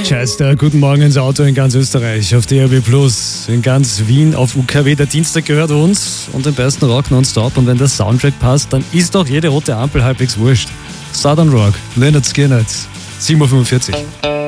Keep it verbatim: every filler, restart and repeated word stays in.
Chester, guten Morgen ins Auto in ganz Österreich, auf D A B Plus, in ganz Wien, auf U K W. Der Dienstag gehört uns und den besten Rock nonstop. Und wenn der Soundtrack passt, dann ist doch jede rote Ampel halbwegs wurscht. Southern Rock, Leonard Skinner, sieben Uhr fünfundvierzig.